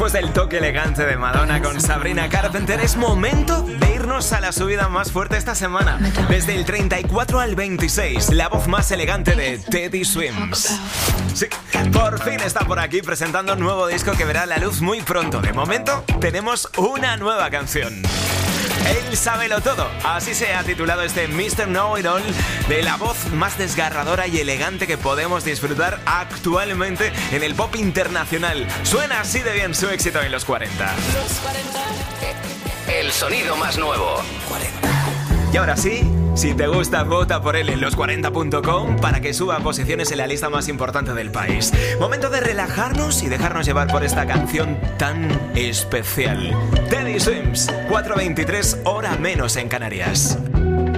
Después del toque elegante de Madonna con Sabrina Carpenter, es momento de irnos a la subida más fuerte esta semana. Desde el 34 al 26, la voz más elegante de Teddy Swims. Sí, por fin está por aquí presentando un nuevo disco que verá la luz muy pronto. De momento, tenemos una nueva canción. Él sábelo todo, así se ha titulado este Mr. Know It All, de la voz más desgarradora y elegante que podemos disfrutar actualmente en el pop internacional. Suena así de bien su éxito en los 40. Los 40. El sonido más nuevo. 40. Y ahora sí, si te gusta, vota por él en los40.com para que suba posiciones en la lista más importante del país. Momento de relajarnos y dejarnos llevar por esta canción tan especial. Teddy Swims, 4:23, hora menos en Canarias.